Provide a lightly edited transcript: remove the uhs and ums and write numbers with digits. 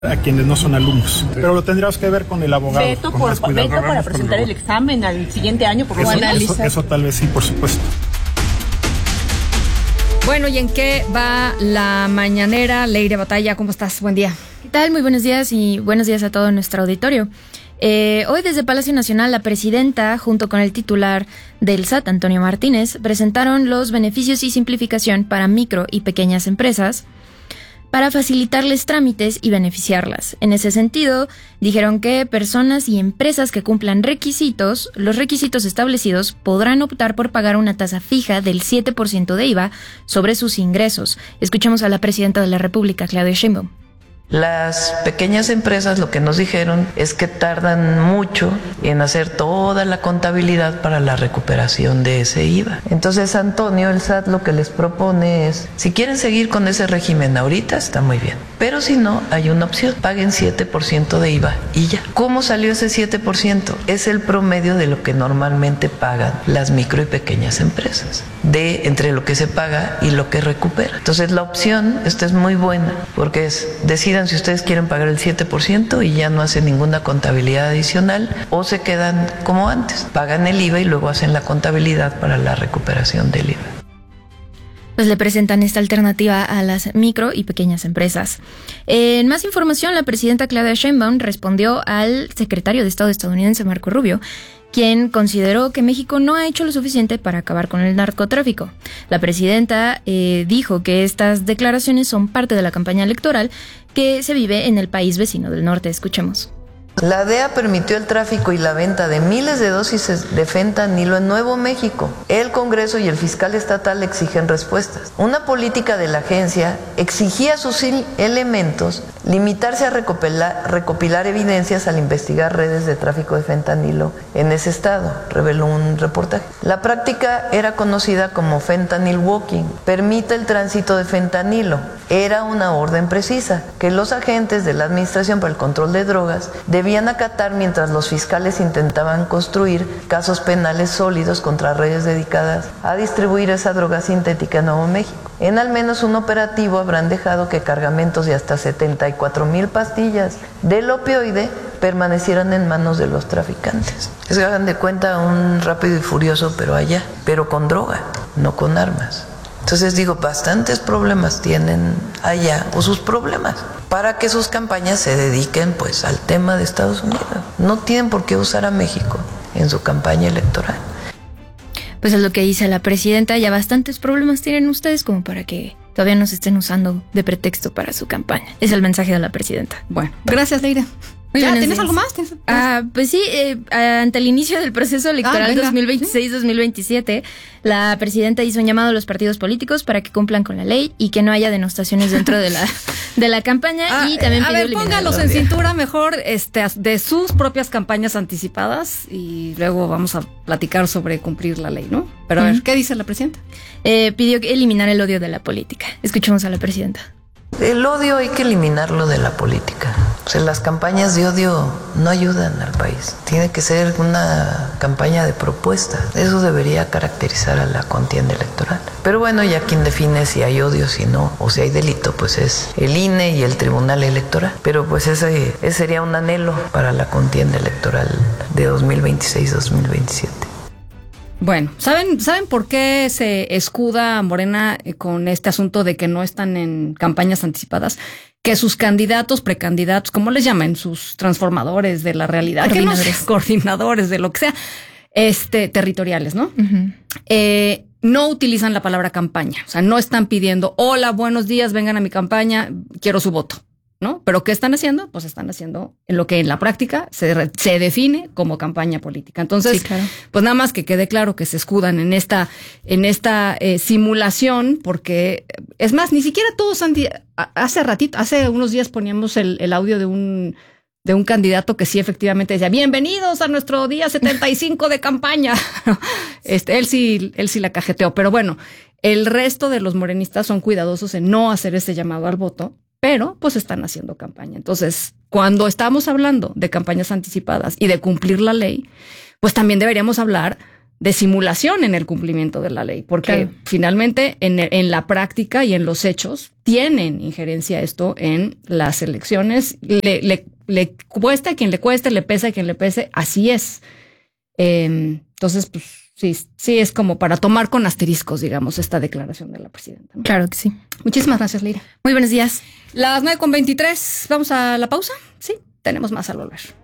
a quienes no son alumnos, pero lo tendríamos que ver con el abogado. Veto para presentar el examen al siguiente año, por eso tal vez sí, por supuesto. Bueno, ¿y en qué va la mañanera? Leire Batalla, ¿cómo estás? Buen día. ¿Qué tal? Muy buenos días y buenos días a todo nuestro auditorio. Hoy desde Palacio Nacional, la presidenta, junto con el titular del SAT, Antonio Martínez, presentaron los beneficios y simplificación para micro y pequeñas empresas para facilitarles trámites y beneficiarlas. En ese sentido, dijeron que personas y empresas que cumplan los requisitos establecidos podrán optar por pagar una tasa fija del 7% de IVA sobre sus ingresos. Escuchamos a la presidenta de la República, Claudia Sheinbaum. Las pequeñas empresas lo que nos dijeron es que tardan mucho en hacer toda la contabilidad para la recuperación de ese IVA. Entonces, Antonio, el SAT lo que les propone es, si quieren seguir con ese régimen ahorita, está muy bien. Pero si no, hay una opción, paguen 7% de IVA y ya. ¿Cómo salió ese 7%? Es el promedio de lo que normalmente pagan las micro y pequeñas empresas, entre lo que se paga y lo que recupera. Entonces, la opción, esta es muy buena, porque decidan si ustedes quieren pagar el 7% y ya no hacen ninguna contabilidad adicional, o se quedan como antes, pagan el IVA y luego hacen la contabilidad para la recuperación del IVA. Pues le presentan esta alternativa a las micro y pequeñas empresas. En más información, la presidenta Claudia Sheinbaum respondió al secretario de Estado estadounidense Marco Rubio, quien consideró que México no ha hecho lo suficiente para acabar con el narcotráfico. La presidenta dijo que estas declaraciones son parte de la campaña electoral que se vive en el país vecino del norte. Escuchemos. La DEA permitió el tráfico y la venta de miles de dosis de fentanilo en Nuevo México. El Congreso y el fiscal estatal exigen respuestas. Una política de la agencia exigía a sus elementos limitarse a recopilar evidencias al investigar redes de tráfico de fentanilo en ese estado, reveló un reportaje. La práctica era conocida como fentanyl walking. Permite el tránsito de fentanilo. Era una orden precisa que los agentes de la Administración para el Control de Drogas debían acatar mientras los fiscales intentaban construir casos penales sólidos contra redes dedicadas a distribuir esa droga sintética en Nuevo México. En al menos un operativo habrán dejado que cargamentos de hasta 74,000 pastillas del opioide permanecieran en manos de los traficantes. Es que hagan de cuenta un Rápido y Furioso, pero con droga, no con armas. Entonces digo, bastantes problemas tienen allá, o sus problemas, para que sus campañas se dediquen pues al tema de Estados Unidos. No tienen por qué usar a México en su campaña electoral. Pues es lo que dice la presidenta, ya bastantes problemas tienen ustedes como para que todavía nos estén usando de pretexto para su campaña. Es el mensaje de la presidenta. Bueno, gracias, Leire. ¿Ya ¿Tienes algo más? Pues sí, ante el inicio del proceso electoral 2026-2027, la presidenta hizo un llamado a los partidos políticos para que cumplan con la ley y que no haya denostaciones dentro de la campaña, y también pidió eliminar póngalos en cintura mejor de sus propias campañas anticipadas y luego vamos a platicar sobre cumplir la ley, ¿no? Pero a ver, ¿qué dice la presidenta? Pidió eliminar el odio de la política. Escuchemos a la presidenta. El odio hay que eliminarlo de la política. O sea, las campañas de odio no ayudan al país. Tiene que ser una campaña de propuesta. Eso debería caracterizar a la contienda electoral. Pero bueno, ya quien define si hay odio, si no, o si hay delito, pues es el INE y el Tribunal Electoral. Pero pues ese sería un anhelo para la contienda electoral de 2026-2027. Bueno, ¿saben por qué se escuda Morena con este asunto de que no están en campañas anticipadas? Que sus candidatos, precandidatos, ¿cómo les llaman? Sus transformadores de la realidad. Coordinadores de lo que sea, territoriales, ¿no? Uh-huh. No utilizan la palabra campaña. O sea, no están pidiendo, hola, buenos días, vengan a mi campaña, quiero su voto, ¿no? Pero ¿qué están haciendo? Pues están haciendo lo que en la práctica se define como campaña política. Entonces, sí, claro, pues nada más que quede claro que se escudan en esta simulación, porque es más, ni siquiera todos hace unos días poníamos el audio de un candidato que sí efectivamente decía, bienvenidos a nuestro día 75 de campaña. Él sí la cajeteó, pero bueno, el resto de los morenistas son cuidadosos en no hacer ese llamado al voto, pero pues están haciendo campaña. Entonces, cuando estamos hablando de campañas anticipadas y de cumplir la ley, pues también deberíamos hablar de simulación en el cumplimiento de la ley, porque finalmente en la práctica y en los hechos tienen injerencia esto en las elecciones. Le cuesta a quien le cueste, le pesa a quien le pese, así es. Entonces, pues sí es como para tomar con asteriscos, digamos, esta declaración de la presidenta, ¿no? Claro que sí. Muchísimas gracias, Lira. Muy buenos días. Las 9:23, ¿vamos a la pausa? Sí, tenemos más al volver.